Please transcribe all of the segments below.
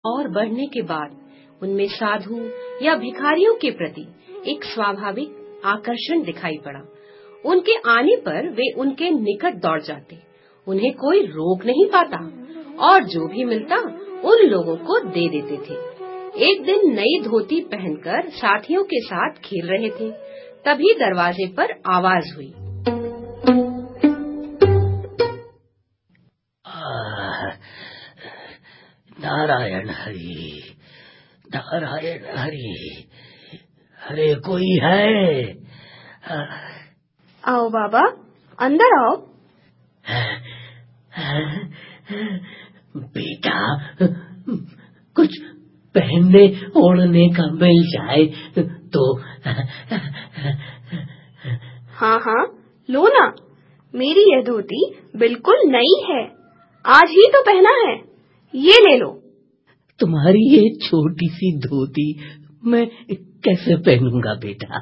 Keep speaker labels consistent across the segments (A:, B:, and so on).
A: और बढ़ने के बाद उनमें साधु या भिखारियों के प्रति एक स्वाभाविक आकर्षण दिखाई पड़ा। उनके आने पर वे उनके निकट दौड़ जाते, उन्हें कोई रोक नहीं पाता और जो भी मिलता उन लोगों को दे देते थे। एक दिन नई धोती पहनकर साथियों के साथ खेल रहे थे, तभी दरवाजे पर आवाज हुई।
B: नारायण हरि, नारायण हरि, अरे कोई है?
C: आओ बाबा, अंदर आओ।
B: बेटा, कुछ पहनने ओढ़ने का मिल जाए तो।
C: हाँ हाँ, लो ना, मेरी यह धोती बिल्कुल नई है, आज ही तो पहना है, ये ले लो।
B: तुम्हारी ये छोटी सी धोती मैं कैसे पहनूंगा बेटा?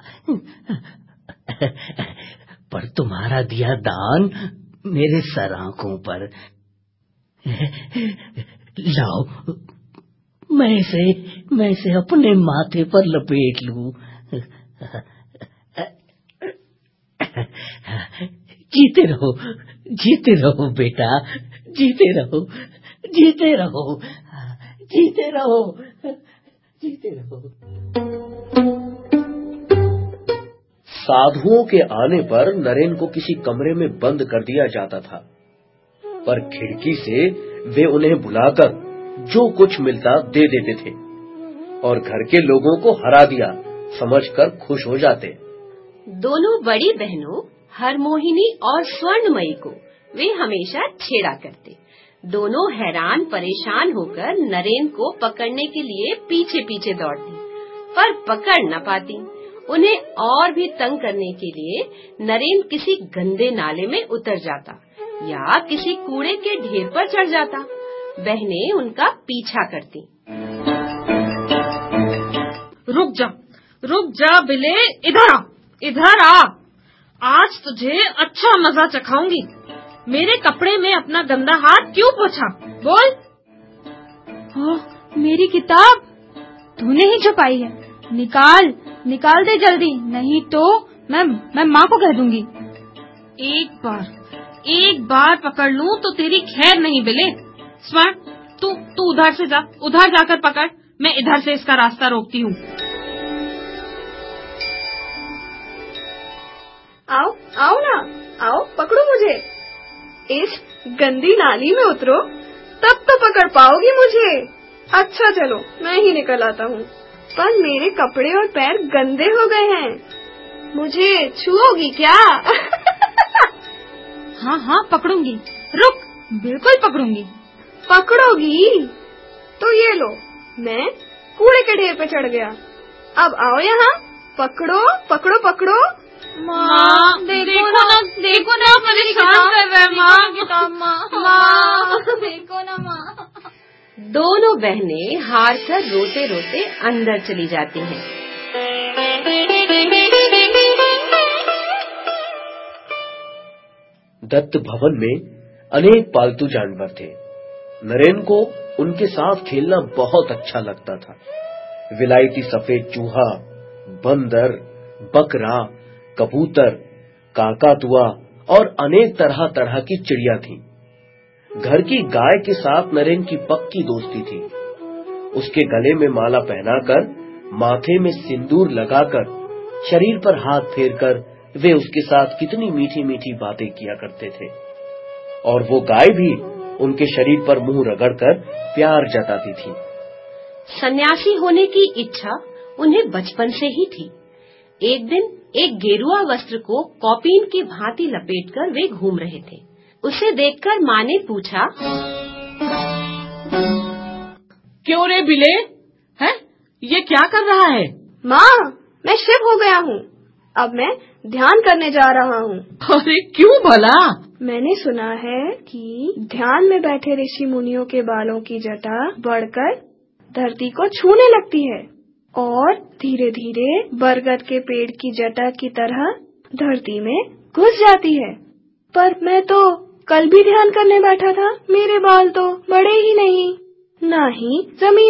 B: पर तुम्हारा दिया दान मेरे सर आंखों पर। लाओ, मैं इसे अपने माथे पर लपेट लूं। जीते रहो बेटा, जीते रहो, जीते रहो, जीते रहो, जीते रहो।
D: साधुओं के आने पर नरेन को किसी कमरे में बंद कर दिया जाता था, पर खिड़की से वे उन्हें बुलाकर जो कुछ मिलता दे देते थे और घर के लोगों को हरा दिया समझकर खुश हो जाते।
A: दोनों बड़ी बहनों हरमोहिनी और स्वर्णमयी को वे हमेशा छेड़ा करते। दोनों हैरान परेशान होकर नरेन को पकड़ने के लिए पीछे पीछे दौड़ती, पर पकड़ न पाती। उन्हें और भी तंग करने के लिए नरेन किसी गंदे नाले में उतर जाता या किसी कूड़े के ढेर पर चढ़ जाता। बहनें उनका पीछा करती।
E: रुक जा बिले, इधर आ, आज तुझे अच्छा मजा चखाऊंगी। मेरे कपड़े में अपना गंदा हाथ क्यों पोंछा? बोल।
C: मेरी किताब तूने ही छुपाई है, निकाल दे जल्दी, नहीं तो मैं माँ को कह दूंगी।
E: एक बार पकड़ लूं तो तेरी खैर नहीं बिले। स्वर्ण, तू उधर से जा, उधर जाकर पकड़, मैं इधर से इसका रास्ता रोकती हूँ।
C: आओ ना, आओ पकड़ो मुझे। इस गंदी नाली में उतरो, तब तो पकड़ पाओगी मुझे। अच्छा चलो, मैं ही निकल आता हूँ, पर मेरे कपड़े और पैर गंदे हो गए हैं, मुझे छुओगी क्या?
E: हाँ पकड़ूंगी, रुक, बिल्कुल पकड़ूंगी।
C: पकड़ोगी तो ये लो, मैं कूड़े के ढेर पे चढ़ गया। अब आओ यहाँ, पकड़ो।
E: माँ देखो ना परेशान कर रहा है माँ, देखो ना माँ।
A: दोनों बहनें हार कर रोते रोते अंदर चली जाती हैं।
D: दत्त भवन में अनेक पालतू जानवर थे। नरेन को उनके साथ खेलना बहुत अच्छा लगता था। विलायती सफेद चूहा, बंदर, बकरा, कबूतर, काकातुआ और अनेक तरह तरह की चिड़िया थीं। घर की गाय के साथ नरेन की पक्की दोस्ती थी। उसके गले में माला पहनाकर, माथे में सिंदूर लगाकर, शरीर पर हाथ फेरकर वे उसके साथ कितनी मीठी मीठी बातें किया करते थे, और वो गाय भी उनके शरीर पर मुंह रगड़कर प्यार जताती थी।
A: सन्यासी होने की इच्छा उन्हें बचपन से ही थी। एक दिन एक गेरुआ वस्त्र को कौपीन की भांति लपेटकर वे घूम रहे थे। उसे देखकर माँ ने पूछा,
E: क्यों रे बिले, है ये क्या कर रहा है?
C: माँ, मैं शिव हो गया हूँ, अब मैं ध्यान करने जा रहा हूँ।
E: अरे क्यों भला?
C: मैंने सुना है कि ध्यान में बैठे ऋषि मुनियों के बालों की जटा बढ़कर धरती को छूने लगती है और धीरे धीरे बरगद के पेड़ की जटा की तरह धरती में घुस जाती है। पर मैं तो कल भी ध्यान करने बैठा था, मेरे बाल तो बड़े ही नहीं, ना ही जमीन